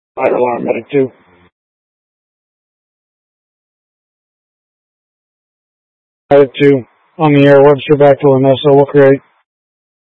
Fire alarm, medic 2. Medic 2, on the air, Webster back to Lanessa, look right.